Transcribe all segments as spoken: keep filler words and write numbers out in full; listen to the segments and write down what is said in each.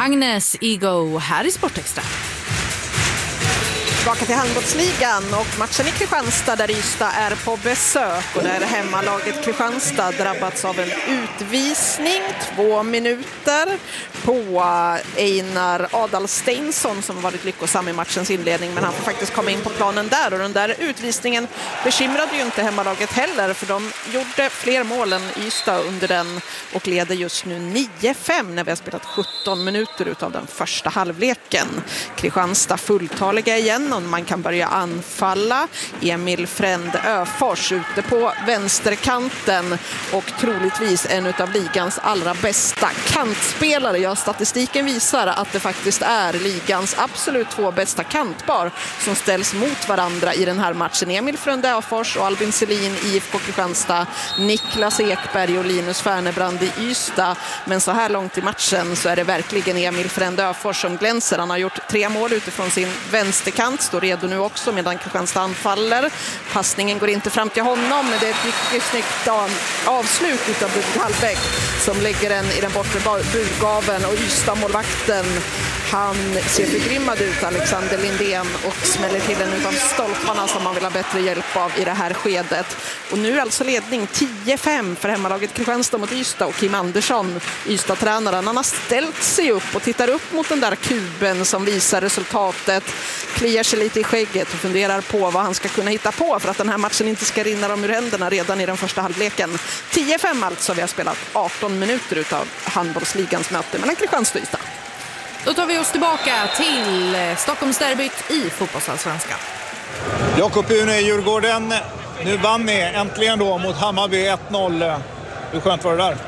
Agnes Ego här i Sportextra. Tillbaka till handbollsligan och matchen i Kristianstad där Ystad är på besök och där hemmalaget Kristianstad drabbats av en utvisning, två minuter på Einar Adalsteinsson som varit lyckosam i matchens inledning, men han får faktiskt komma in på planen där, och den där utvisningen bekymrade ju inte hemmalaget heller, för de gjorde fler mål än Ystad under den och leder just nu nio fem när vi har spelat sjutton minuter utav den första halvleken. Kristianstad fulltaliga igen och man kan börja anfalla. Emil Fränd Öfors ute på vänsterkanten och troligtvis en av ligans allra bästa kantspelare. Ja, statistiken visar att det faktiskt är ligans absolut två bästa kantpar som ställs mot varandra i den här matchen. Emil Fränd Öfors och Albin Selin i I F K Kristianstad, Niklas Ekberg och Linus Färnebrand i Ystad. Men så här långt i matchen så är det verkligen Emil Fränd Öfors som glänser. Han har gjort tre mål utifrån sin vänsterkant, står redo nu också medan Kristianstad anfaller. Passningen går inte fram till honom, men det är ett mycket snyggt avslut av Ludvig Hallbäck som lägger den i den bortre burgaven, och Ystad-målvakten, han ser förgrimmad ut, Alexander Lindén, och smäller till en av stolparna som man vill ha bättre hjälp av i det här skedet. Och nu alltså ledning tio fem för hemmalaget Kristianstad mot Ystad, och Kim Andersson, Ystad-tränaren, han har ställt sig upp och tittar upp mot den där kuben som visar resultatet, kliar sig lite i skägget och funderar på vad han ska kunna hitta på för att den här matchen inte ska rinna dem ur händerna redan i den första halvleken. tio fem alltså, vi har spelat arton minuter utav handbollsligans möte mellan Kristianstad och Ystad. Då tar vi oss tillbaka till Stockholmsderbyt i fotbollsallsvenskan. Jakob Une i Djurgården. Nu vann ni äntligen då mot Hammarby ett noll. Hur skönt var det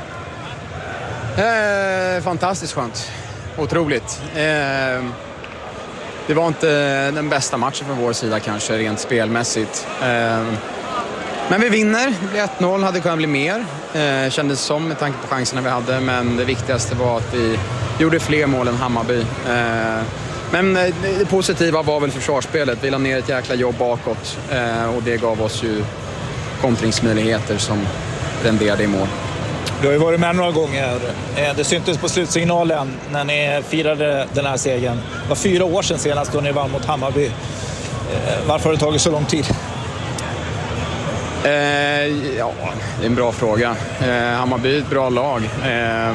där? Eh, fantastiskt skönt. Otroligt. Eh, det var inte den bästa matchen från vår sida kanske rent spelmässigt. Eh, men vi vinner. Det blir ett noll, hade kunnat bli mer. Eh, kändes som med tanke på chanserna vi hade. Men det viktigaste var att vi gjorde fler mål än Hammarby. Eh, men det positiva var väl försvarsspelet. Vi la ner ett jäkla jobb bakåt. Eh, och det gav oss ju kontringsmöjligheter som renderade i mål. Du har ju varit med några gånger. Det syntes på slutsignalen när ni firade den här segern. Det var fyra år sedan senast då ni vann mot Hammarby. Varför har det tagit så lång tid? Eh, ja, det är en bra fråga. Eh, Hammarby är ett bra lag. Eh,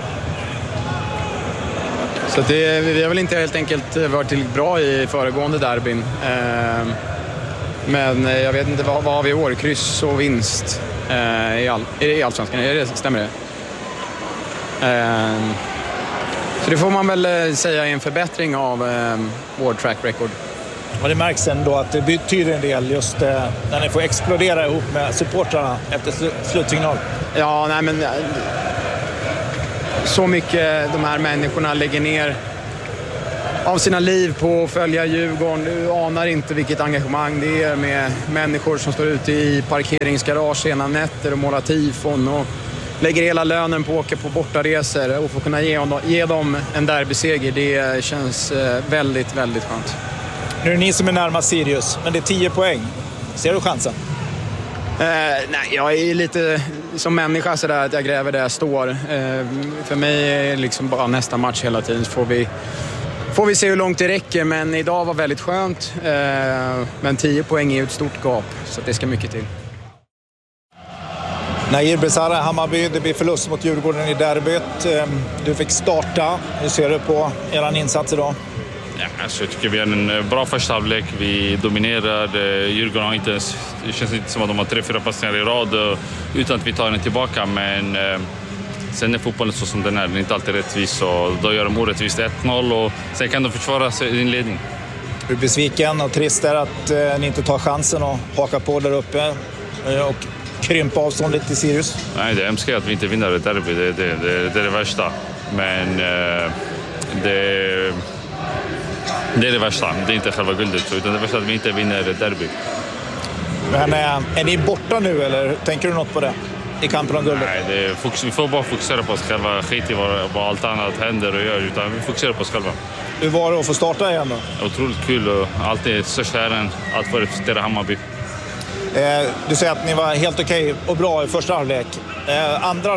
så det, vi har väl inte helt enkelt varit till bra i föregående derbyn. Eh, men jag vet inte, vad, vad har vi i år? Kryss och vinst eh, i, all, i allsvenskan. Är det, stämmer det? Eh, så det får man väl säga är en förbättring av eh, vår track record. Och det märks ändå att det betyder en del just eh, när ni får explodera ihop med supportrarna efter sl- slutsignal. Ja, nej men så mycket de här människorna lägger ner av sina liv på att följa Djurgården. Du anar inte vilket engagemang det är med människor som står ute i parkeringsgarage sena nätter och målar tifon och lägger hela lönen på att åka på bortaresor och få kunna ge, ge dem en derbyseger. Det känns väldigt, väldigt skönt. Nu är det ni som är närmast Sirius, men det är tio poäng. Ser du chansen? Eh, nej, jag är lite som människa så där att jag gräver där jag står. Eh, för mig är det liksom bara nästa match hela tiden. Så får vi, får vi se hur långt det räcker, men idag var väldigt skönt. Eh, men tio poäng är ett stort gap, så det ska mycket till. Nair Besara, Hammarby, det blir förlust mot Djurgården i derbyt. Du fick starta. Hur ser du på er insats idag? Ja, alltså jag tycker vi har en bra första halvlek. Vi dominerar. Djurgården har inte, det känns inte som att de har tre, fyra passningar i rad utan att vi tar den tillbaka. Men eh, sen är fotbollen så som den är. Den är inte alltid rättvis, och då gör de orättvist ett noll och sen kan de försvara sin ledning. Hur besviken och trist är att eh, ni inte tar chansen och haka på där uppe eh, och krympa avståndet till Sirius? Nej, det är hemskt att vi inte vinner ett derby. Det, det, det, det är det värsta. Men eh, det Det är det värsta. Det är inte själva guldet, utan det värsta är att vi inte vinner ett derby. Men är, är ni borta nu, eller tänker du något på det i kampen om guldet? Nej, det är, vi får bara fokusera på oss själva. Skit i vad, vad allt annat händer och gör, utan vi fokuserar på oss själva. Hur var det att få starta igen då? Otroligt kul och alltid största äran att få representera Hammarby. Eh, du säger att ni var helt okej och bra i första halvlek. Eh, andra då?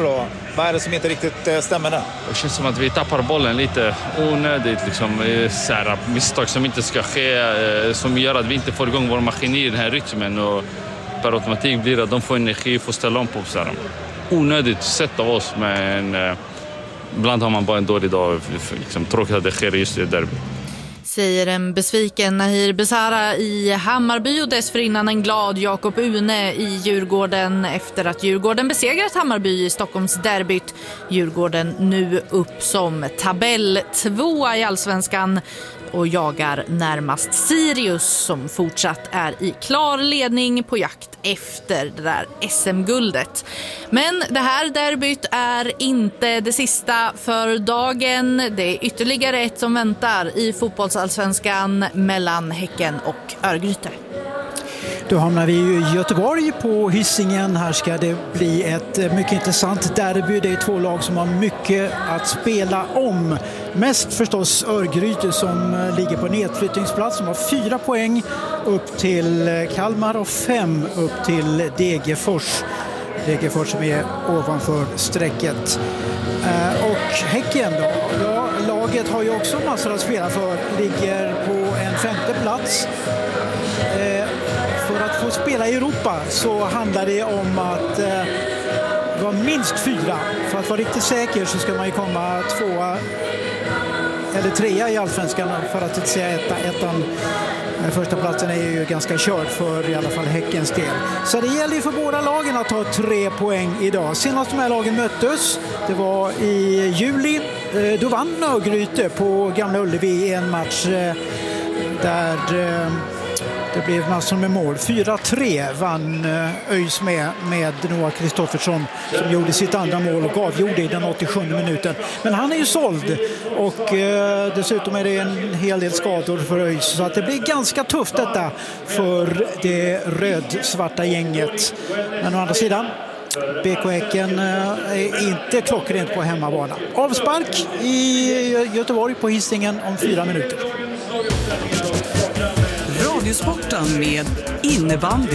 vad är det som inte riktigt eh, stämmer där? Det känns som att vi tappar bollen lite onödigt. Liksom, så här, misstag som inte ska ske, eh, som gör att vi inte får igång vår maskin i den här rytmen. Och per automatik blir det att de får energi och får ställa om på så här. Onödigt sätt av oss, men eh, ibland har man bara en dålig dag. Liksom, tråkigt att det sker just i derby. Säger en besviken Nahir Besara i Hammarby och dessförinnan en glad Jakob Une i Djurgården efter att Djurgården besegrat Hammarby i Stockholms derbyt. Djurgården nu upp som tabell tvåa i Allsvenskan och jagar närmast Sirius som fortsatt är i klar ledning på jakt efter det där S M-guldet. Men det här derbyt är inte det sista för dagen. Det är ytterligare ett som väntar i fotbollsallsvenskan mellan Häcken och Örgryte. Då hamnar vi i Göteborg på Hisingen. Här ska det bli ett mycket intressant derby. Det är två lag som har mycket att spela om. Mest förstås Örgryte som ligger på nedflyttningsplats, som har fyra poäng upp till Kalmar och fem upp till Degerfors. Degerfors som är ovanför strecket. Och Häcken då? Ja, laget har ju också massor att spela för. Ligger på en femte plats. För att få spela i Europa så handlar det om att eh, vara minst fyra. För att vara riktigt säker så ska man ju komma tvåa eller trea i Allsvenskan för att inte säga etta. Ettan, första platsen är ju ganska körd för i alla fall Häckens del. Så det gäller ju för båda lagen att ta tre poäng idag. Senast de här lagen möttes, det var i juli. Eh, då vann Örgryte på Gamla Ullevi i en match eh, där... Eh, Det blev massor med mål. fyra tre vann ÖIS med, med Noah Kristoffersson som gjorde sitt andra mål och avgjorde i den åttiosjunde minuten. Men han är ju såld och eh, dessutom är det en hel del skador för ÖIS. Så att det blir ganska tufft detta för det röd-svarta gänget. Men å andra sidan, B K Häcken är inte klockrent på hemmabana. Avspark i Göteborg på Hisingen om fyra minuter. Radiosporten med innebandy.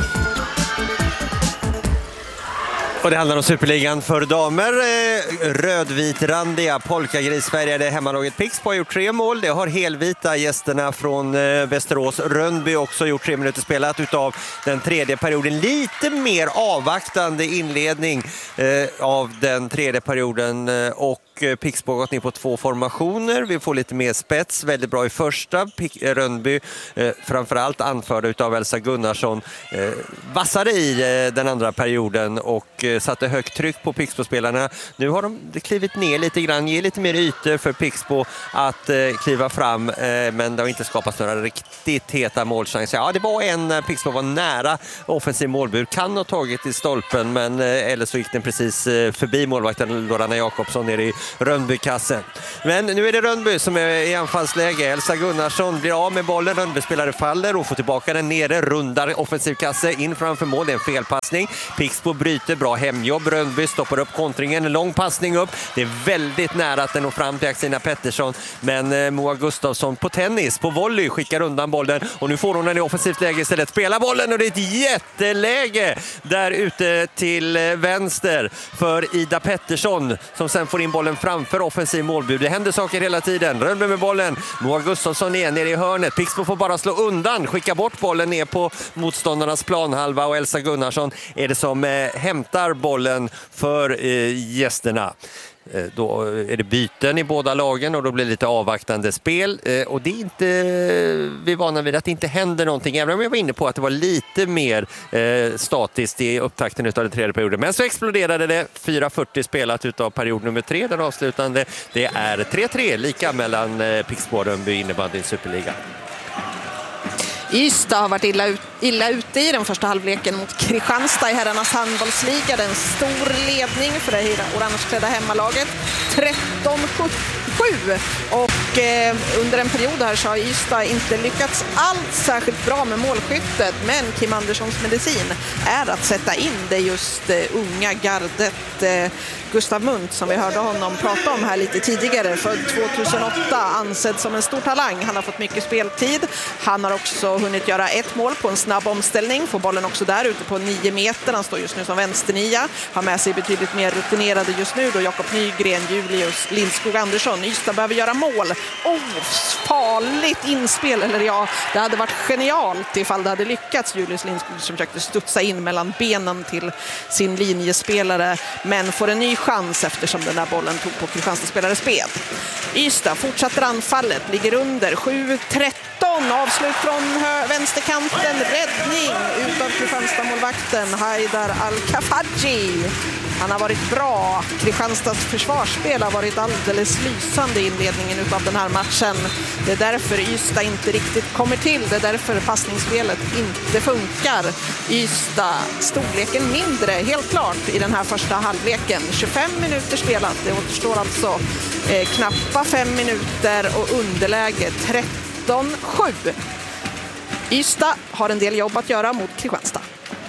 Och det handlar om Superligan för damer. Rödvitrandiga, polkagrisfärgade hemmalaget Pixbo har gjort tre mål. Det har helvita gästerna från Västerås. Rönnby också gjort tre minuter spelat utav den tredje perioden. Lite mer avvaktande inledning av den tredje perioden och Pixbo har gått ner på två formationer. Vi får lite mer spets, väldigt bra i första. Rönnby, eh, framförallt anförda utav Elsa Gunnarsson, eh, vassade i eh, den andra perioden och eh, satte högt tryck på Pixbo-spelarna. Nu har de klivit ner lite grann, ger lite mer ytor för Pixbo att eh, kliva fram, eh, men det har inte skapats några riktigt heta målchanser. Ja, det var en när Pixbo var nära offensiv målbur, kan ha tagit i stolpen, men eh, eller så gick den precis eh, förbi målvakten Lorana Jakobsson nere i Rönnby-kassen. Men nu är det Rönnby som är i anfallsläge. Elsa Gunnarsson blir av med bollen. Rönnby-spelare faller och får tillbaka den nere. Rundar offensivkasse in framför mål. Det är en felpassning. Pixbo bryter. Bra hemjobb. Rönnby stoppar upp kontringen. En lång passning upp. Det är väldigt nära att den når fram till Axina Pettersson. Men eh, Moa Gustafsson på tennis, på volley, skickar undan bollen. Och nu får hon den i offensivt läge istället. Spelar bollen och det är ett jätteläge där ute till vänster för Ida Pettersson som sen får in bollen framför offensiv målbud. Det händer saker hela tiden. Rönnby med bollen. Moa Gustafsson är nere i hörnet. Pixbo får bara slå undan. Skicka bort bollen ner på motståndarnas planhalva och Elsa Gunnarsson är det som eh, hämtar bollen för eh, gästerna. Då är det byten i båda lagen och då blir det lite avvaktande spel. Och det är inte, vi är vana vid att det inte händer någonting. Även om jag var inne på att det var lite mer eh, statiskt i upptakten av den tredje perioden. Men så exploderade det. fyra fyrtio spelat utav period nummer tre, den avslutande. Det är tre tre lika mellan eh, Pixbo och Rönnby innebandy i Superliga. Ystad har varit illa, ut, illa ute i den första halvleken mot Kristianstad i herrarnas handbollsliga. Det är en stor ledning för det orangeklädda hemmalaget. tretton sju och Och eh, under en period här så har Ystad inte lyckats alls särskilt bra med målskyttet, men Kim Anderssons medicin är att sätta in det just eh, unga gardet eh, Gustav Munt, som vi hörde honom prata om här lite tidigare, född tjugohundraåtta, ansedd som en stor talang. Han har fått mycket speltid. Han har också hunnit göra ett mål på en snabb omställning, får bollen också där ute på nio meter. Han står just nu som vänsternia, har med sig betydligt mer rutinerade just nu då Jakob Nygren, Julius Lindskog Andersson. Ystad behöver göra mål. Oh, farligt inspel, eller ja, det hade varit genialt ifall det hade lyckats. Julius Lindskog som försökte studsa in mellan benen till sin linjespelare, men får en ny chans eftersom den där bollen tog på Kristianstad-spelare spel. Ystad fortsätter anfallet, ligger under sju tretton, avslut från hö- vänsterkanten, räddning utav Kristianstad-målvakten Haidar Al-Kafaji. Han har varit bra. Kristianstads försvarsspel har varit alldeles lysande i inledningen utav den här matchen. Det är därför Ystad inte riktigt kommer till. Det är därför passningsspelet inte funkar. Ystad storleken mindre, helt klart, i den här första halvleken. tjugofem minuter spelat. Det återstår alltså eh, knappa fem minuter och underläge tretton sju. Ystad har en del jobb att göra mot Kristianstad.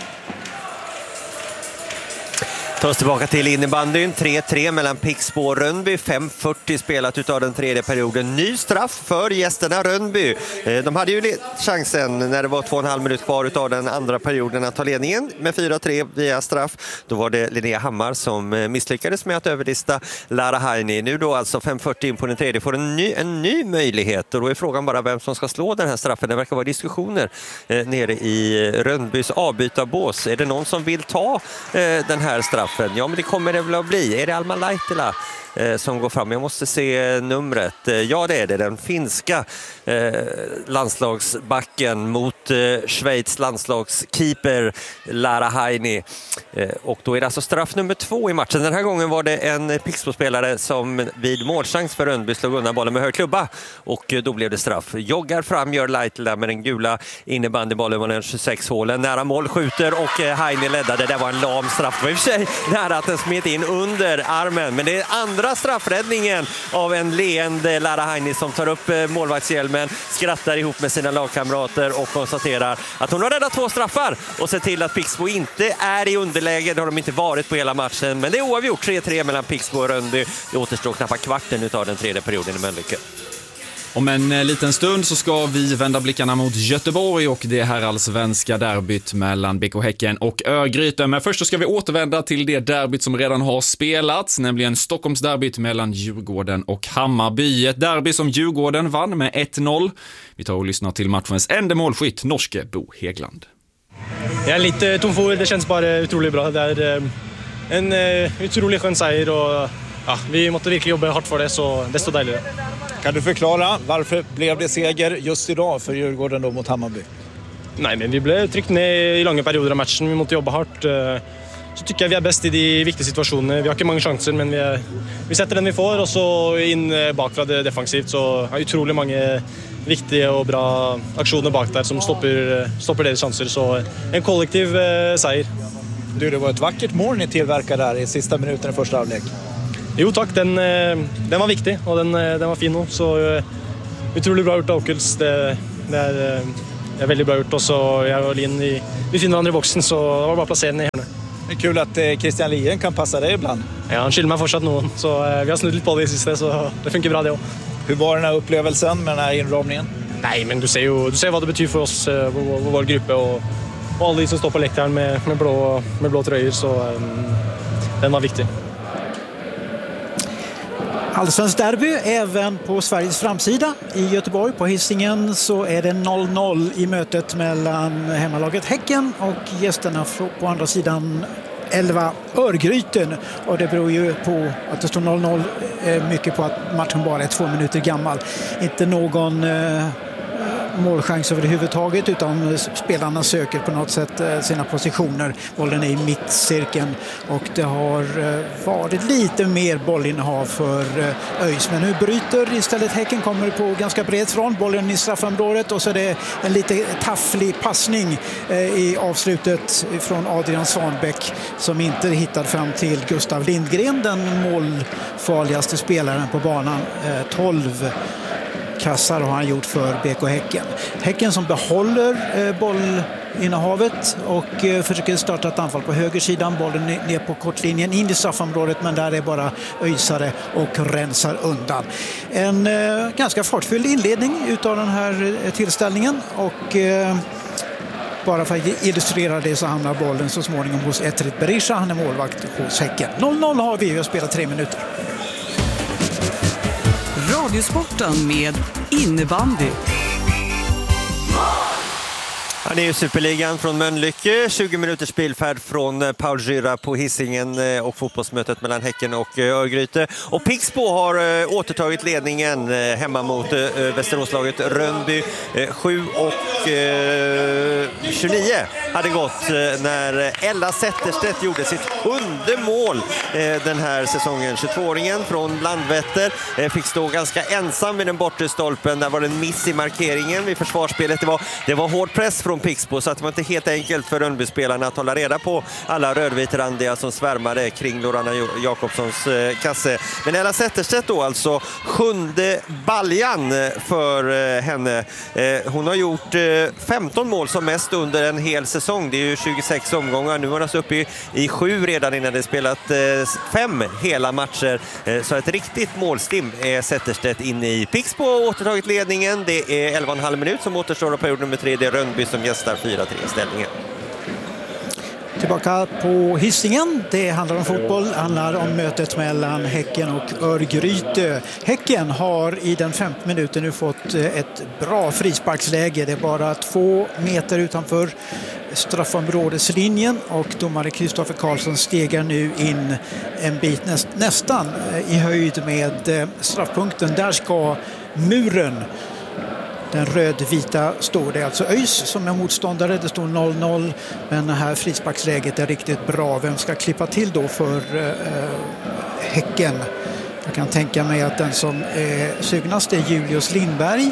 Ta oss tillbaka till innebandyn. tre tre mellan Pixbo och Rönnby. fem fyrtio spelat utav den tredje perioden. Ny straff för gästerna Rönnby. De hade ju chansen när det var två och en halv minut kvar utav den andra perioden att ta ledningen med fyra tre via straff. Då var det Linnea Hammar som misslyckades med att överlista Lara Haini. Nu då alltså fem fyrtio in på den tredje får en ny, en ny möjlighet. Och då är frågan bara vem som ska slå den här straffen. Det verkar vara diskussioner eh, nere i Rönnbys avbytarbås. Är det någon som vill ta eh, den här straffen? Ja, men det kommer det väl att bli. Är det Alma Laitila eh, som går fram? Jag måste se numret. Eh, ja, det är det. Den finska eh, landslagsbacken mot eh, Schweiz landslagskeeper Lara Haini. Eh, och då är det alltså straff nummer två i matchen. Den här gången var det en Pixbo-spelare som vid målchans för Rönnby slog undan bollen med hög klubba. Och eh, då blev det straff. Joggar fram, gör Laitila med den gula innebandybollen var den tjugosex hålen. Nära mål skjuter och eh, Haini ledde. Det var en lam straff. Det var i och för sig nära att den smet in under armen. Men det är andra straffräddningen av en leende Lara Haini som tar upp eh, målvaktshjälmen, skrattar ihop med sina lagkamrater och konstaterar att hon har räddat två straffar och ser till att Pixbo inte är i underläge. Det har de inte varit på hela matchen. Men det är oavgjort tre tre mellan Pixbo och Rönnby. Det återstår knappt kvarten av den tredje perioden i Mölnlycke. Om en liten stund så ska vi vända blickarna mot Göteborg och det här allsvenska derbyt mellan B K Häcken och Örgryte. Men först så ska vi återvända till det derbyt som redan har spelats, nämligen Stockholms derbyt mellan Djurgården och Hammarby. Ett derby som Djurgården vann med ett noll. Vi tar och lyssnar till matchens enda målskytt, norske Bo Hegland. Jag är lite tom för ord, det känns bara otroligt bra. Det är en otroligt skön seger och ja, vi måste verkligen jobba hårt för det, så desto dejligare. Kan du förklara varför blev det seger just idag för Djurgården då mot Hammarby? Nej, men vi blev tryckt ner i långa perioder av matchen. Vi måste jobba hårt. Så tycker jag vi är bäst i de viktiga situationerna. Vi har inte många chanser, men vi, är, vi sätter den vi får och så in bakfra det defensivt. Så har otroligt många viktiga och bra aktioner bak där som stoppar, stoppar deras chanser. Så en kollektiv eh, seger. Du, det var ett vackert mål ni tillverkade där i sista minuten i första halvlek. Jo tack, den, den var viktig och den, den var fin nu. Så uh, otroligt bra gjort av Åkels. Det, det, är, det är väldigt bra gjort. Och så jag och Linn, vi, vi finner varandra i boxen, så det var bara att placera den i hörnet. Det är kul att eh, Christian Lien kan passa dig ibland. Ja, han skyller mig fortsatt någon. Så uh, vi har snudd lite på det i sista, så det funkar bra det också. Hur var den här upplevelsen med den här inramningen? Nej, men du ser ju du ser vad det betyder för oss, uh, vår, vår grupp och, och alla de som står på läktaren med, med, blå, med blå tröjor. Så um, den var viktig. Allsvensk derby även på Sveriges framsida i Göteborg. På Hisingen så är det noll noll i mötet mellan hemmalaget Häcken och gästerna på andra sidan elva Örgryten. Och det beror ju på att det står noll noll mycket på att matchen bara är två minuter gammal. Inte någon eh, målchans överhuvudtaget, utan spelarna söker på något sätt sina positioner. Bollen är i mittcirkeln och det har varit lite mer bollinnehav för ÖIS. Men nu bryter istället Häcken, kommer på ganska bred front, bollen i straffområdet och så är det en lite tafflig passning i avslutet från Adrian Svanbäck som inte hittar fram till Gustav Lindgren, den målfarligaste spelaren på banan. tolv kassar har han gjort för B K Häcken. Häcken som behåller eh, bollinnehavet och eh, försöker starta ett anfall på högersidan. Bollen ner på kortlinjen in i straffområdet, men där är bara öjsare och rensar undan. En eh, ganska fartfylld inledning utav den här eh, tillställningen och eh, bara för att illustrera det så hamnar bollen så småningom hos Etrit Berisha. Han är målvakt hos Häcken. noll noll har vi och spelar tre minuter. Radiosporten med innebandy. Ja, det är ju Superligan från Mölnlycke, tjugo minuters spelfärd från Paul Gyra på Hisingen och fotbollsmötet mellan Häcken och Örgryte. Och Pixbo har återtagit ledningen hemma mot Västeråslaget Rönnby. sju och tjugonio hade gått när Ella Zetterstedt gjorde sitt sjunde mål den här säsongen. tjugotvååringen från Landvetter fick stå ganska ensam vid den bortre stolpen. Där var det en miss i markeringen vid försvarsspelet. Det var, det var hård press från Pixbo, så att det var inte helt enkelt för Rönnby-spelarna att hålla reda på alla rödvitrandiga som svärmade kring Lorana Jakobssons eh, kasse. Men Ella Zetterstedt då alltså sjunde baljan för eh, henne. Eh, hon har gjort eh, femton mål som mest under en hel säsong. Det är ju tjugosex omgångar. Nu har hon alltså uppe i, i sju redan innan det spelat eh, fem hela matcher. Eh, så ett riktigt målstim är Zetterstedt inne i. Pixbo har återtagit ledningen. Det är elva och en halv minut som återstår av period nummer tre. Det är Rönnby som gästar fyra tre ställningen. Tillbaka på Hisingen. Det handlar om fotboll, det handlar om mötet mellan Häcken och Örgryte. Häcken har i den femte minuten nu fått ett bra frisparksläge. Det är bara två meter utanför straffområdeslinjen och domare Kristoffer Karlsson stegar nu in en bit näst, nästan i höjd med straffpunkten. Där ska muren, den rödvita, står det alltså ÖIS som är motståndare. Det står noll noll, men det här frisparksläget är riktigt bra. Vem ska klippa till då för eh, Häcken? Jag kan tänka mig att den som är sugnast är Julius Lindberg.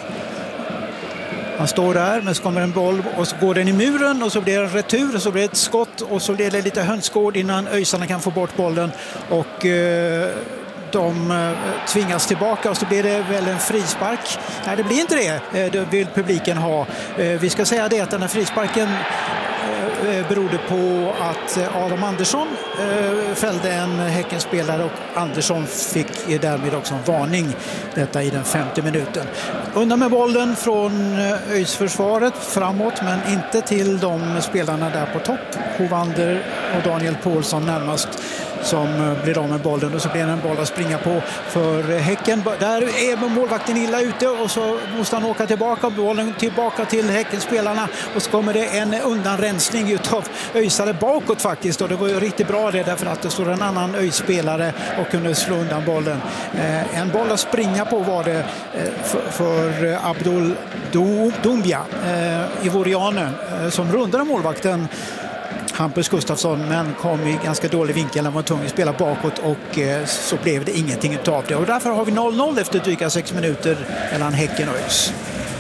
Han står där, men så kommer en boll och så går den i muren och så blir det en retur och så blir det ett skott och så blir det lite hönsgård innan ÖISarna kan få bort bollen och eh, de tvingas tillbaka och så blir det väl en frispark. Nej, det blir inte det. Det vill publiken ha. Vi ska säga det att den här frisparken berodde på att Adam Andersson fällde en Häckenspelare och Andersson fick därmed också en varning. Detta i den femte minuten. Undan med bollen från ÖIS-försvaret framåt, men inte till de spelarna där på topp. Hovander och Daniel Paulsson närmast, som blir av med bollen och så blir det en boll att springa på för Häcken. Där är målvakten illa ute och så måste han åka tillbaka, bollen tillbaka till Häckenspelarna och så kommer det en undanrensning utav ÖISare bakåt faktiskt, och det var ju riktigt bra det därför att det står en annan ÖIS-spelare och kunde slå undan bollen. Eh, en boll att springa på var det eh, för, för Abdul Doumbia, eh, ivorianen, eh, som rundade målvakten Hampus Gustafsson, men kom i ganska dålig vinkel när man var tvungen att spela bakåt och eh, så blev det ingenting utav det. Och därför har vi noll noll efter dryga sex minuter mellan Häcken och ÖIS.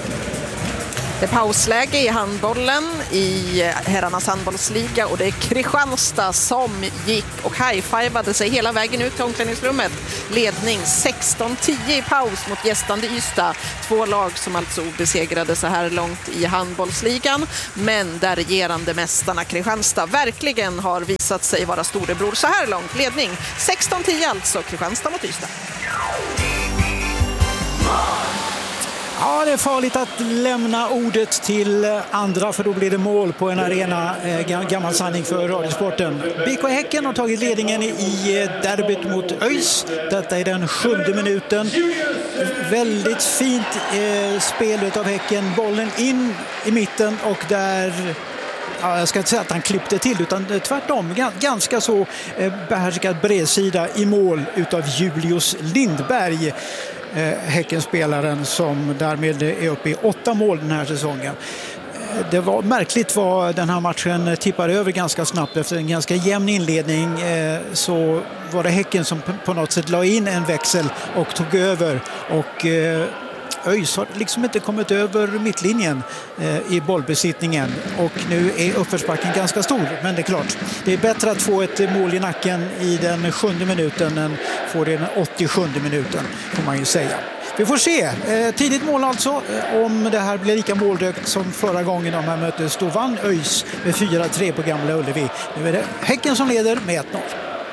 Det är pausläge i handbollen i herrarnas handbollsliga och det är Kristianstad som gick och high-fivade sig hela vägen ut till omklädningsrummet. Ledning sexton tio i paus mot gästande Ystad. Två lag som alltså obesegrade så här långt i handbollsligan, men där regerande mästarna Kristianstad verkligen har visat sig vara storebror så här långt. Ledning sexton tio alltså, Kristianstad mot Ystad. Ja, det är farligt att lämna ordet till andra, för då blir det mål på en arena. Eh, gammal sanning för radiosporten. B K Häcken har tagit ledningen i derbyt mot ÖIS. Detta är den sjunde minuten. Väldigt fint eh, spel av Häcken. Bollen in i mitten och där... Ja, jag ska inte säga att han klippte till, utan tvärtom ganska så eh, behärskad bredsida i mål utav Julius Lindberg. Häckenspelaren som därmed är uppe i åtta mål den här säsongen. Det var märkligt vad den här matchen tippade över ganska snabbt. Efter en ganska jämn inledning så var det Häcken som på något sätt la in en växel och tog över, och ÖIS har liksom inte kommit över mittlinjen eh, i bollbesittningen, och nu är uppförsbacken ganska stor, men det är klart, det är bättre att få ett mål i nacken i den sjunde minuten än få det i den åttiosjunde minuten, får man ju säga. Vi får se. Eh, tidigt mål alltså. Eh, om det här blir lika målrökt som förra gången de här möttes. Då vann ÖIS med fyra tre på Gamla Ullevi. Nu är det Häcken som leder med ett noll.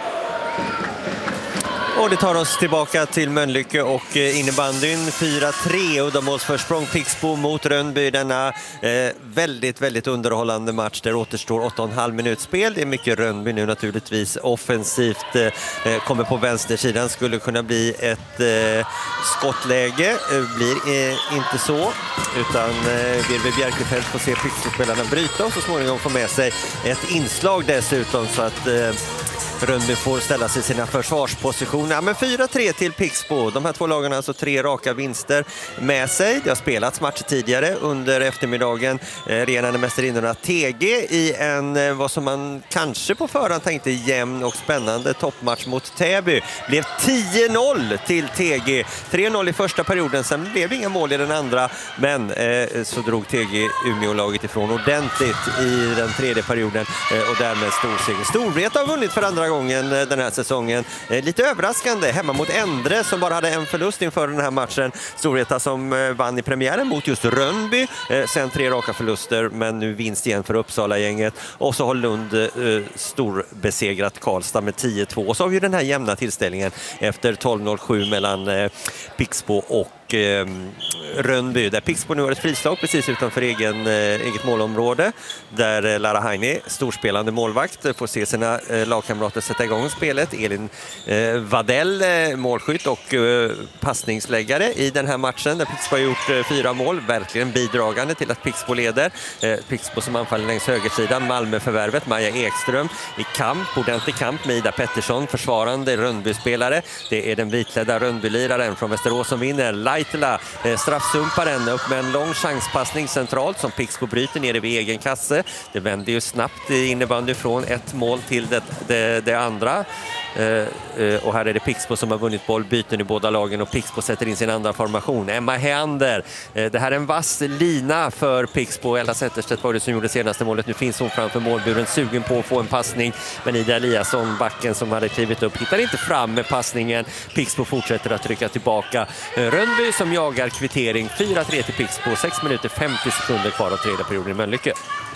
Och det tar oss tillbaka till Mölnlycke och innebandyn fyra tre och de försprång Pixbo mot Rönnby. Denna eh, väldigt, väldigt underhållande match där återstår åtta och en halv minut spel. Det är mycket Rönnby nu naturligtvis offensivt. Eh, kommer på vänstersidan, skulle kunna bli ett eh, skottläge. Eh, blir eh, inte så, utan eh, Birve Bjerkefelt får se Pixbo-spelarna bryta och så småningom få med sig ett inslag dessutom så att eh, Rönnby får ställa sig i sina försvarspositioner. Ja, men fyra tre till Pixbo. De här två lagarna har alltså tre raka vinster med sig. Det har spelats matcher tidigare under eftermiddagen. Eh, renande mästarinnorna T G i en, eh, vad som man kanske på förhand tänkte, jämn och spännande toppmatch mot Täby. Blev tio noll till T G. tre noll i första perioden, sen blev det inga mål i den andra. Men eh, så drog T G Umeå-laget ifrån ordentligt i den tredje perioden eh, och därmed storseger. Storvreta har vunnit för andra gången den här säsongen. Lite överraskande hemma mot Endre som bara hade en förlust inför den här matchen. Storvreta som vann i premiären mot just Rönnby. Sen tre raka förluster, men nu vinst igen för Uppsala-gänget. Och så har Lund eh, storbesegrat Karlstad med tio två. Och så har vi den här jämna tillställningen efter tolv noll sju mellan eh, Pixbo och Eh, Rönnby, där Pixbo nu har ett frislag precis utanför egen, eh, eget målområde, där eh, Lara Heini, storspelande målvakt, eh, får se sina eh, lagkamrater sätta igång spelet. Elin eh, Vadell, eh, målskytt och eh, passningsläggare i den här matchen där Pixbo har gjort eh, fyra mål, verkligen bidragande till att Pixbo leder. eh, Pixbo som anfaller längs högersidan, Malmö-förvärvet Maja Ekström i kamp, ordentlig kamp med Ida Pettersson, försvarande Rönnby-spelare. Det är den vitledda Rönnby-liraren från Västerås som vinner. Laitela eh, straffsumparen upp med en lång chanspassning centralt som Pixbo bryter nere vid egen kasse. Det vänder ju snabbt i innebandy från ett mål till det, det, det andra. Eh, eh, och här är det Pixbo som har vunnit bollbyten i båda lagen och Pixbo sätter in sin andra formation. Emma Heander. Eh, det här är en vass lina för Pixbo. Ella Zetterstedt var det som gjorde senaste målet. Nu finns hon framför målburen, sugen på att få en passning. Men Ida Eliasson, backen som hade klivit upp, hittar inte fram med passningen. Pixbo fortsätter att trycka tillbaka. Eh, Rönnby som jagar kvittering. fyra tre till Pixbo, sex minuter femtio sekunder kvar av tredje perioden i Mölnlycke.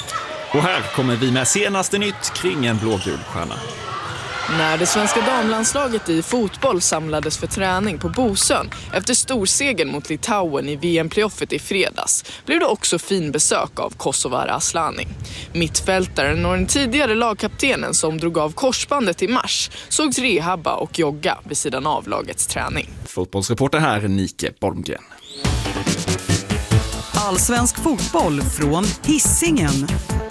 Och här kommer vi med senaste nytt kring en blågul stjärna. När det svenska damlandslaget i fotboll samlades för träning på Bosön efter storsegern mot Litauen i V M-playoffet i fredags blev det också fin besök av Kosovar Aslani. Mittfältaren och den tidigare lagkaptenen som drog av korsbandet i mars sågs rehabba och jogga vid sidan av lagets träning. Fotbollsreporter här, Nike Bolmgren. Allsvensk fotboll från Hisingen.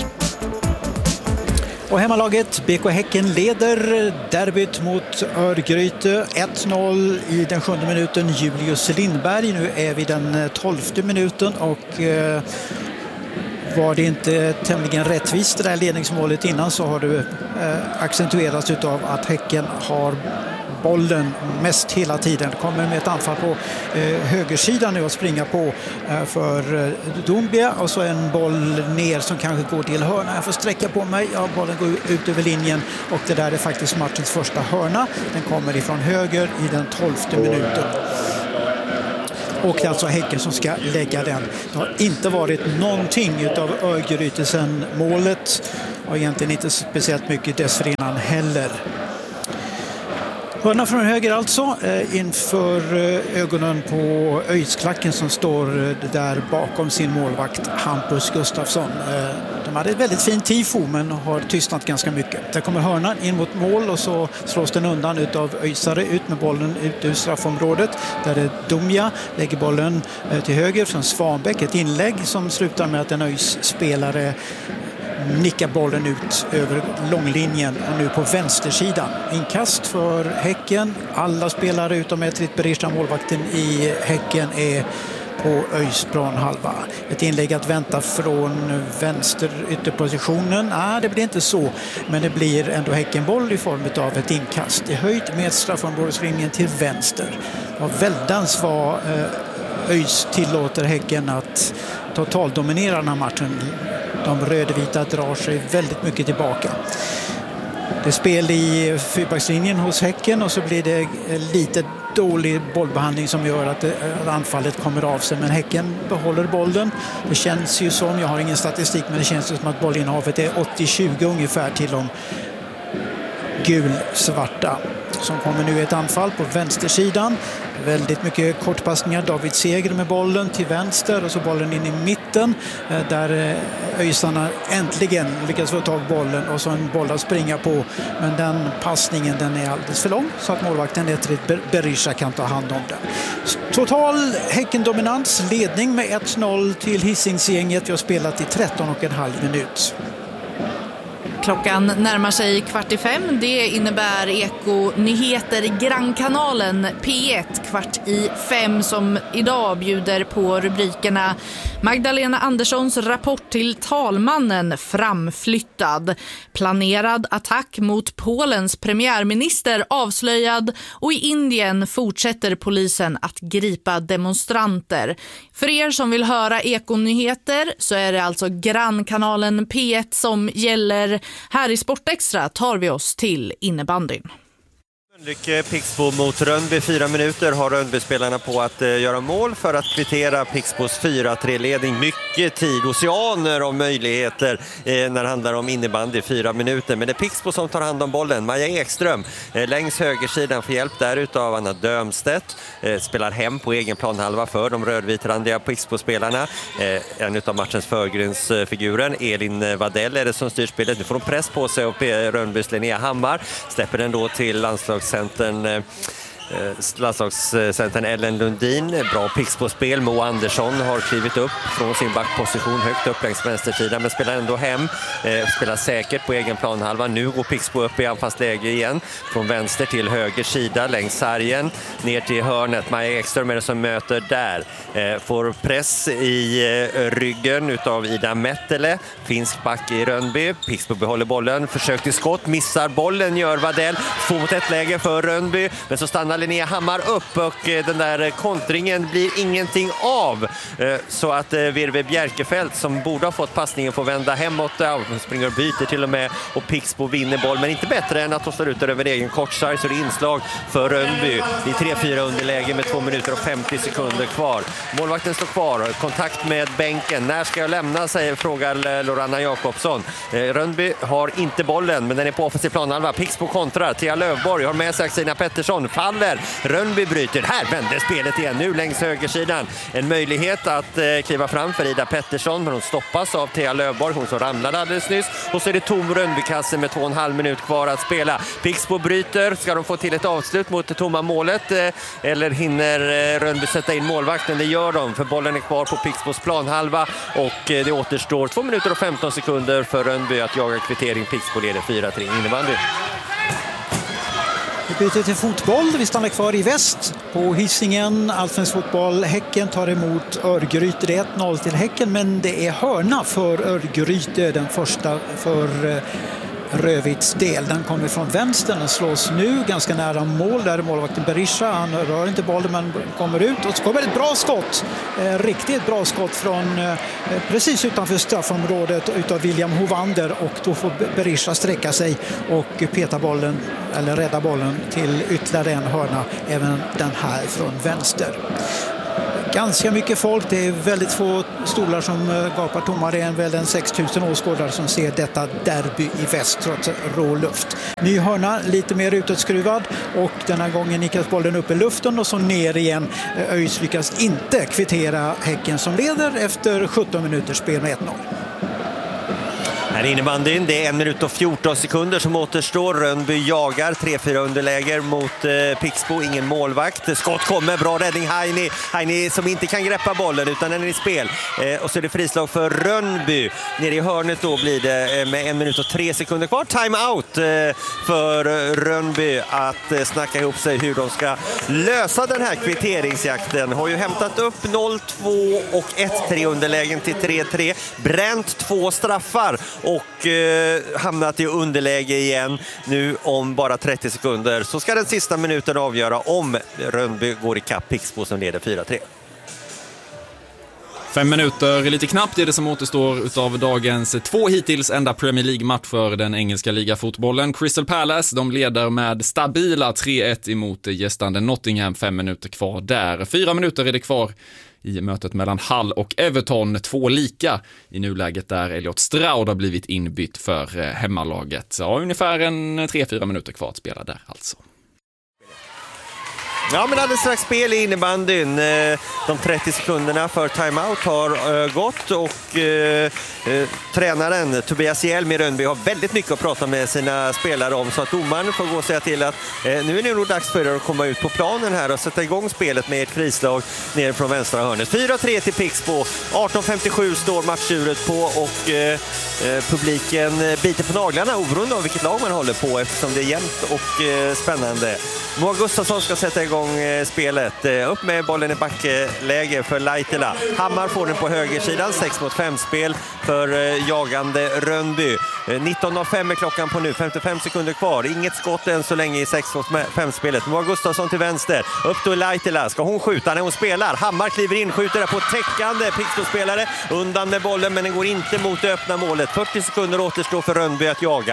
Och hemmalaget B K Häcken leder derbyt mot Örgryte ett noll i den sjunde minuten. Julius Lindberg, nu är vi den tolfte minuten och eh, var det inte tämligen rättvist det där ledningsmålet innan så har det eh, accentuerats utav att Häcken har bollen mest hela tiden. Kommer med ett anfall på eh, högersidan nu att springa på eh, för eh, Dombia och så en boll ner som kanske går till hörna. Jag får sträcka på mig. Ja, bollen går ut över linjen och det där är faktiskt matchens första hörna. Den kommer ifrån höger i den tolfte minuten. Och det är alltså Häcken som ska lägga den. Det har inte varit någonting utav Örgryte sedan målet och egentligen inte speciellt mycket dessförinnan heller. Hörna från höger alltså, eh, inför eh, ögonen på Öjsklacken som står eh, där bakom sin målvakt Hampus Gustafsson. Eh, de hade ett väldigt fint tifo men har tystnat ganska mycket. Där kommer hörnan in mot mål och så slås den undan utav Öjsare ut med bollen ut ur straffområdet. Där är Domja, lägger bollen eh, till höger från Svanbäck. Ett inlägg som slutar med att en Öjs-spelare nickar bollen ut över långlinjen och nu på vänstersidan. Inkast för Häcken. Alla spelare utom Etrit Berisha, målvakten i Häcken, är på Öjs planhalva. Ett inlägg att vänta från vänster ytterpositionen. Nej, det blir inte så. Men det blir ändå Häckenboll i form av ett inkast. I höjd med straffområdeslinjen till vänster. Och väldans vad Öjs tillåter Häcken att totaldominera den här matchen. De rödvita drar sig väldigt mycket tillbaka. Det är spel i fyrbackslinjen hos Häcken och så blir det lite dålig bollbehandling som gör att, det, att anfallet kommer av sig. Men Häcken behåller bollen. Det känns ju som, jag har ingen statistik, men det känns ju som att bollinnehavet är åttio tjugo ungefär till de gul-svarta. Som kommer nu ett anfall på vänstersidan. Väldigt mycket kortpassningar. David Seger med bollen till vänster och så bollen in i mitten. Där Öysarna äntligen lyckas få tag bollen och så en boll att springa på. Men den passningen, den är alldeles för lång så att målvakten Etrit Berisha kan ta hand om den. Total Häcken-dominans, ledning med ett noll till Hisingsgänget. Vi har spelat i tretton och en halv minut. Klockan närmar sig kvart i fem. Det innebär Eko-nyheter Grannkanalen P ett kvart i fem som idag bjuder på rubrikerna Magdalena Anderssons rapport till talmannen framflyttad. Planerad attack mot Polens premiärminister avslöjad och i Indien fortsätter polisen att gripa demonstranter. För er som vill höra Eko-nyheter så är det alltså Grannkanalen P ett som gäller. Här i Sportextra tar vi oss till innebandyn. Lycke Pixbo mot Rönnby. Fyra minuter har Rönnby-spelarna på att eh, göra mål för att kvittera Pixbos fyra tre-ledning. Mycket tid, oceaner av möjligheter eh, när det handlar om innebandy. Fyra minuter. Men det är Pixbo som tar hand om bollen. Maja Ekström eh, längs högersidan får hjälp där utav Anna Dömstedt. Eh, spelar hem på egen planhalva för de rödvitrandiga Pixbo-spelarna. Eh, en utav matchens förgrundsfiguren, Elin Vadell, är det som styr spelet. Nu får de press på sig och Rönnbys Linnea Hammar släpper den då till landslags Centern, landslagscentern Ellen Lundin. Bra Pixbo-spel. Mo Andersson har klivit upp från sin backposition högt upp längs vänstersidan men spelar ändå hem. Eh, spelar säkert på egen planhalva. Nu går Pixbo upp i anfallsläge igen. Från vänster till höger sida längs sargen. Ner till hörnet. Maja Ekström är det som möter där. Eh, får press i eh, ryggen utav Ida Mettele. Finsk back i Rönnby. Pixbo behåller bollen. Försök till skott. Missar bollen. Gör Vadell. Två mot ett läge för Rönnby. Men så stannar Linnea Hammar upp och den där kontringen blir ingenting av. Så att Virve Bjerkefelt som borde ha fått passningen får vända hemåt. Ja, springer och byter till och med och Pixbo vinner boll. Men inte bättre än att de slår ut över egen kortsarg. Så det är inslag för Rönnby i tre fyra underläge med två minuter och femtio sekunder kvar. Målvakten står kvar. Kontakt med bänken. När ska jag lämna, säger frågar Loranna Jakobsson. Rönnby har inte bollen men den är på offensiv planhalva. Pixbo kontrar. Thea Lövborg har med sig Axina Pettersson. Faller. Rönnby bryter. Här vänder spelet igen nu längs högersidan. En möjlighet att eh, kliva fram för Ida Pettersson men hon stoppas av Thea Lövborg. Hon som ramlade alldeles nyss. Och så är det tom Rönnbykasse med två och en halv minut kvar att spela. Pixbo bryter. Ska de få till ett avslut mot det tomma målet? Eh, eller hinner eh, Rönnby sätta in målvakten? Det gör de för bollen är kvar på Pixbos planhalva. Och eh, det återstår två minuter och femton sekunder för Rönnby att jaga kvittering. Pixbo leder fyra tre innebandy. Vi byter till fotboll. Vi stannar kvar i väst på Hisingen. Allsvensk fotboll. Häcken tar emot Örgryte. Det är ett noll till Häcken men det är hörna för Örgryte. Den första för Rövits del. Den kommer från vänstern och slås nu ganska nära mål. Där är målvakten Berisha. Han rör inte bollen men kommer ut. Och så kommer ett bra skott. Eh, riktigt bra skott från eh, precis utanför straffområdet utav William Hovander. Och då får Berisha sträcka sig och peta bollen eller rädda bollen till ytterligare en hörna. Även den här från vänster. Ganska mycket folk, det är väldigt få stolar som gapar tomma. Det är väl en sex tusen åskådare som ser detta derby i väst trots rå luft. Ny hörna, lite mer utåtskruvad och den här gången nickas bollen upp i luften och så ner igen. ÖIS lyckas inte kvittera Häcken som leder efter sjutton minuters spel med ett noll. Här är innebandyn. Det är en minut och fjorton sekunder som återstår. Rönnby jagar tre fyra underläger mot eh, Pixbo. Ingen målvakt. Skott kommer. Bra räddning. Heini. Heini som inte kan greppa bollen utan den är i spel. Eh, och så är det frislag för Rönnby. Nere i hörnet då blir det eh, med en minut och tre sekunder kvar. Time out eh, för Rönnby att eh, snacka ihop sig hur de ska lösa den här kvitteringsjakten. Har ju hämtat upp noll två och ett tre underlägen till tre tre. Bränt två straffar. Och eh, hamnat i underläge igen nu om bara trettio sekunder. Så ska den sista minuten avgöra om Rönnby går i kapp Pixbo som leder fyra tre. Fem minuter, lite knappt är det som återstår utav dagens två hittills enda Premier League-match för den engelska ligafotbollen. Crystal Palace, de leder med stabila tre ett emot gästande Nottingham, fem minuter kvar där. Fyra minuter är det kvar i mötet mellan Hull och Everton, två lika i nuläget där Elliot Stroud har blivit inbytt för hemmalaget. Ja, ungefär en tre fyra minuter kvar att spela där alltså. Ja, men alldeles strax spel i innebandyn. De trettio sekunderna för timeout har gått och eh, eh, tränaren Tobias Hjelm i Rönnby har väldigt mycket att prata med sina spelare om, så att domaren får gå och säga till att eh, nu är det nog dags för er att komma ut på planen här och sätta igång spelet med ett frislag ner från vänstra hörnet. fyra tre till Pixbo. arton femtiosju står matchuret på och eh, publiken biter på naglarna oberoende av vilket lag man håller på, eftersom det är jämnt och eh, spännande. Moa Gustafsson ska sätta igång spelet. Upp med bollen i backläge för Laitila. Hammar får den på högersidan. sex mot fem spel för jagande Rönnby. nitton noll fem är klockan på nu. femtiofem sekunder kvar. Inget skott än så länge i sex mot fem spelet. Moa Gustafsson till vänster. Upp då Laitila. Ska hon skjuta när hon spelar? Hammar kliver in, skjuter där på täckande Pixbo-spelare. Undan med bollen, men den går inte mot det öppna målet. fyrtio sekunder återstår för Rönnby att jaga.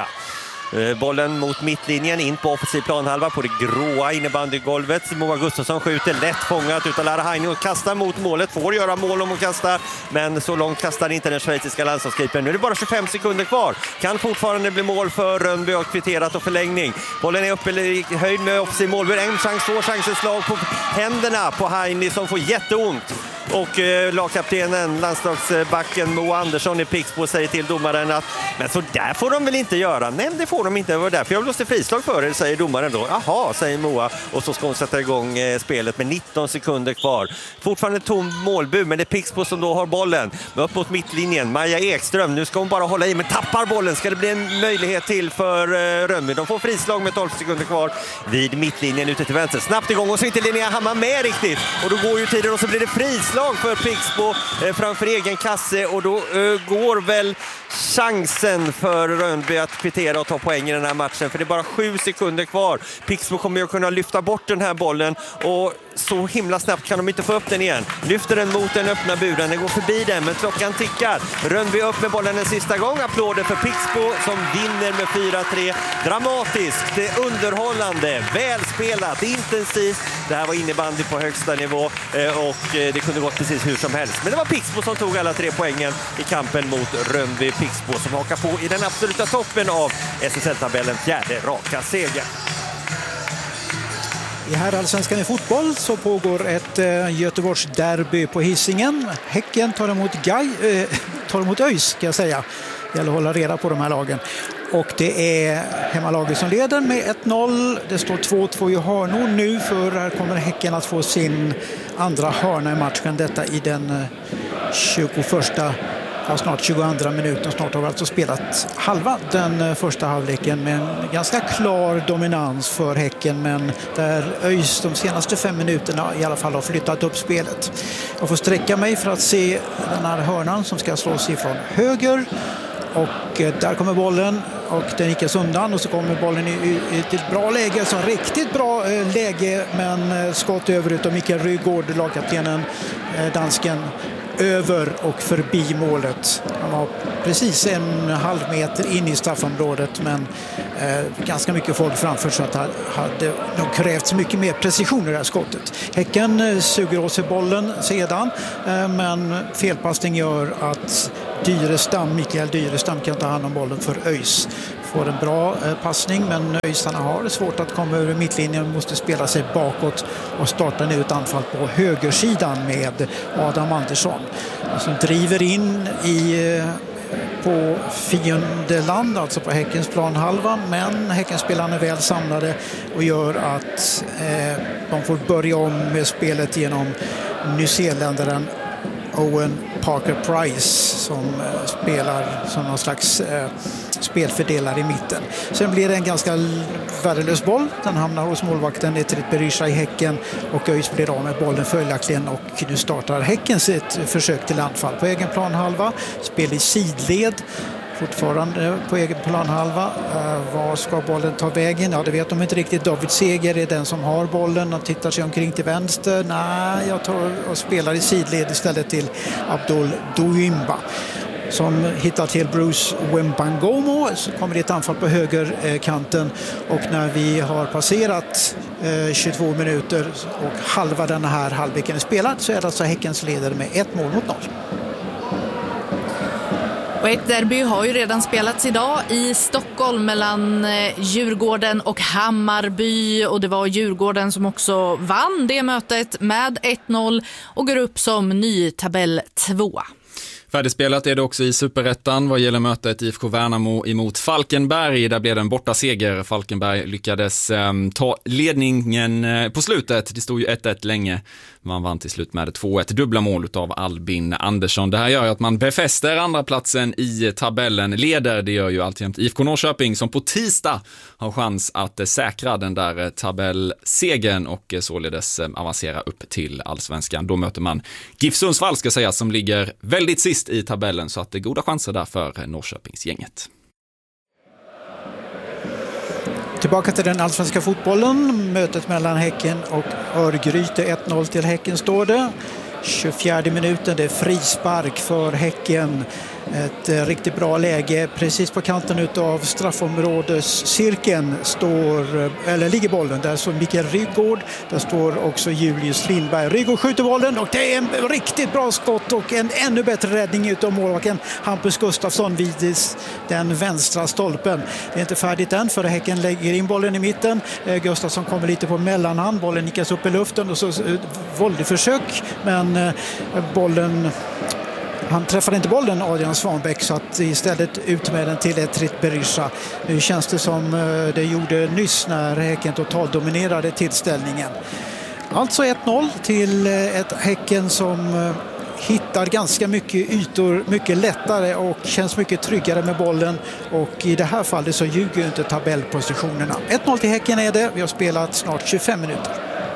Bollen mot mittlinjen in på offensiv planhalva på det gråa innebandygolvet. Moa Gustafsson skjuter lätt fångat utav Lara Heine och kastar mot målet. Får göra mål om hon kastar, men så långt kastar inte den schweiziska landslagskeepern. Nu är det bara tjugofem sekunder kvar. Kan fortfarande bli mål för Rönnby och kvitterat och förlängning. Bollen är uppe i höjd med offensiv målbur. En chans, två chanser, slag på händerna på Heine som får jätteont. Och eh, lagkaptenen, landslagsbacken Mo Andersson i Pixbo säger till domaren att men så där får de väl inte göra. Nej, det får de inte. Det var därför jag blåste frislag för er, säger domaren då. Jaha, säger Moa. Och så ska hon sätta igång eh, spelet med nitton sekunder kvar. Fortfarande tom målbud, men det är Pixbo som då har bollen. Upp mot mittlinjen. Maja Ekström, nu ska hon bara hålla i, men tappar bollen. Ska det bli en möjlighet till för eh, Rönnby? De får frislag med tolv sekunder kvar vid mittlinjen ute till vänster. Snabbt igång och så inte Linnea Hammar med riktigt. Och då går ju tiden och så blir det frislag för Pixbo eh, framför egen kasse, och då eh, går väl chansen för Rönnby att kvittera och ta poäng i den här matchen, för det är bara sju sekunder kvar. Pixbo kommer ju att kunna lyfta bort den här bollen, och så himla snabbt kan de inte få upp den igen. Lyfter den mot den öppna buren, den går förbi den, men klockan tickar. Rönnby upp med bollen en sista gång. Applåder för Pixbo som vinner med fyra tre. Dramatiskt, underhållande, välspelat, intensivt. Det här var innebandy på högsta nivå och det kunde gått precis hur som helst. Men det var Pixbo som tog alla tre poängen i kampen mot Rönnby. Pixbo som hakar på i den absoluta toppen av S S L-tabellen, fjärde raka seger. I herrallsvenskan i fotboll så pågår ett eh, Göteborgs derby på Hisingen. Häcken tar emot Gaj, eh, tar emot ÖIS, ska jag säga. Det gäller att hålla reda på de här lagen. Och det är hemmalaget som leder med ett noll. Det står två två i hörnor nu, för här kommer Häcken att få sin andra hörna i matchen. Detta i den tjugoförsta, ja, snart tjugoandra minuten. Snart har vi alltså spelat halva den första halvleken med en ganska klar dominans för Häcken, men där ÖIS de senaste fem minuterna i alla fall har flyttat upp spelet. Jag får sträcka mig för att se den här hörnan som ska slås ifrån höger, och där kommer bollen och den gick undan, och så kommer bollen i, i, i ett bra läge, så riktigt bra eh, läge, men eh, skott över utav Mikael Rygaard, lagkaptenen, eh, dansken, över och förbi målet. Han var precis en halv meter in i straffområdet, men eh, ganska mycket folk framför, så att det hade nog krävts mycket mer precision i det här skottet. Häcken eh, suger åt sig bollen sedan, eh, men felpassning gör att Dyrestam, Mikael Dyrestam kan ta hand om bollen för ÖIS. Får en bra eh, passning, men ÖISarna har svårt att komma över mittlinjen och måste spela sig bakåt och starta nu ett anfall på högersidan med Adam Andersson som driver in i eh, på fiendeland, alltså på Häckens planhalva, men Häckenspelarna är väl samlade och gör att eh, de får börja om med spelet genom nyzeeländaren Owen Parker-Price som eh, spelar som någon slags eh, spelfördelare i mitten. Sen blir det en ganska värdelös boll. Den hamnar hos målvakten Etrit Berisha i Häcken, och ÖIS blir av med bollen följaktligen, och nu startar Häcken sitt försök till anfall på egen planhalva. Spel i sidled fortfarande på egen planhalva. Uh, var ska bollen ta vägen? Ja, det vet de inte riktigt. David Seger är den som har bollen och tittar sig omkring till vänster. Nej, jag tar och spelar i sidled istället till Abdul Douimba som hittar till Bruce Wembangomo. Så kommer det ett anfall på högerkanten och när vi har passerat eh, tjugotvå minuter och halva den här halvleken är spelad så är det alltså Häckens ledare med ett mål mot noll. Och ett derby har ju redan spelats idag i Stockholm mellan Djurgården och Hammarby. Och det var Djurgården som också vann det mötet med ett noll och går upp som ny tabell två. Färdigspelat är det också i Superettan vad gäller mötet I F K Värnamo emot Falkenberg. Där blev det en borta seger. Falkenberg lyckades eh, ta ledningen eh, på slutet. Det stod ju ett ett länge. Man vann till slut med två ett. Dubbla mål av Albin Andersson. Det här gör ju att man befäster andra platsen i tabellen. Leder, det gör ju alltjämt I F K Norrköping som på tisdag har chans att eh, säkra den där eh, tabellsegern och eh, således eh, avancera upp till Allsvenskan. Då möter man GIF Sundsvall ska säga som ligger väldigt sist i tabellen så att det är goda chanser där för Norrköpingsgänget. Tillbaka till den allsvenska fotbollen. Mötet mellan Häcken och Örgryte. ett noll till Häcken står det. tjugofjärde minuten, det är frispark för Häcken. Ett eh, riktigt bra läge. Precis på kanten utav straffområdescirkeln står, eller ligger bollen. Där står Mikael Rygaard. Där står också Julius Lindberg. Rygaard skjuter bollen och det är en riktigt bra skott och en ännu bättre räddning utav målvakten Hampus Gustafsson vid den vänstra stolpen. Det är inte färdigt än för Häcken lägger in bollen i mitten. Eh, Gustafsson kommer lite på mellanhand. Bollen nickas upp i luften och så eh, våldförsök. Men eh, bollen... Han träffade inte bollen, Adrian Svanbäck, så att istället ut med den till Etrit Berisha. Nu känns det som det gjorde nyss när Häcken totalt dominerade tillställningen. Alltså ett noll till ett Häcken som hittar ganska mycket ytor, mycket lättare och känns mycket tryggare med bollen. Och i det här fallet så ljuger inte tabellpositionerna. ett noll till Häcken är det. Vi har spelat snart tjugofem minuter.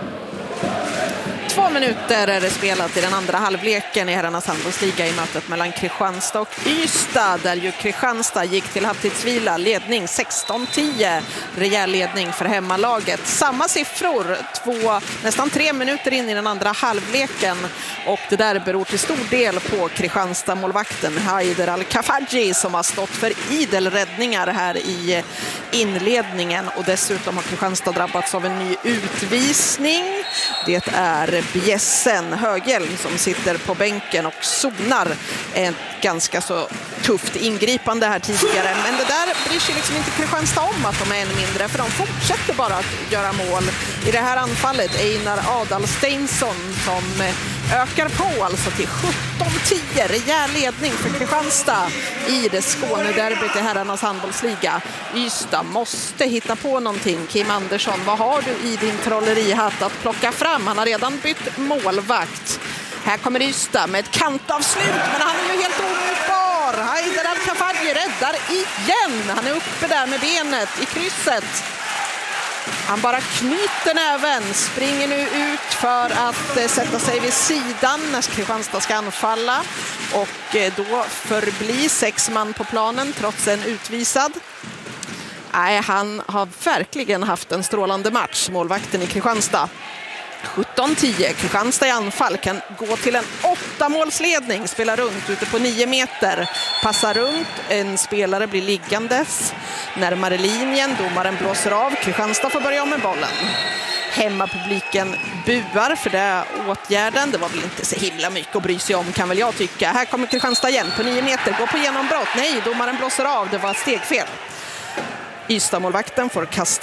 Två minuter är det spelat i den andra halvleken i herrarnas handbollsliga i mötet mellan Kristianstad och Ystad, där ju Kristianstad gick till halvtidsvila, ledning sexton tio, rejäl ledning för hemmalaget. Samma siffror, två, nästan tre minuter in i den andra halvleken, och det där beror till stor del på Kristianstad-målvakten Haider Al-Kafaji som har stått för idel räddningar här i inledningen, och dessutom har Kristianstad drabbats av en ny utvisning. Det är Bjessen Höghjelm som sitter på bänken och zonar ett ganska så tufft ingripande här tidigare. Men det där bryr sig liksom inte Kristianstad om att de är en mindre, för de fortsätter bara att göra mål. I det här anfallet Einar Adalsteinsson som ökar på alltså till sjutton tio, rejäl ledning för Kristianstad i det Skånederbyt i herrarnas handbollsliga. Ystad måste hitta på någonting. Kim Andersson, vad har du i din trollerihatt att plocka fram? Han har redan bytt målvakt. Här kommer Ystad med ett kantavslut, men han är ju helt omutbar. Haider Al-Kafaji räddar igen. Han är uppe där med benet i krysset. Han bara knyter näven, springer nu ut för att eh, sätta sig vid sidan när Kristianstad ska anfalla. Och eh, då förblir sex man på planen trots en utvisad. Nej, han har verkligen haft en strålande match, målvakten i Kristianstad. sjutton tio, Kristianstad i anfall kan gå till en åtta målsledning, spela runt ute på nio meter, passa runt, en spelare blir liggandes närmare linjen, domaren blåser av, Kristianstad får börja om med bollen. Hemmapubliken buar för det åtgärden, det var väl inte så himla mycket att bry sig om kan väl jag tycka. Här kommer Kristianstad igen på nio meter, går på genombrott, nej, domaren blåser av, det var ett stegfel. Ystad-målvakten får kasta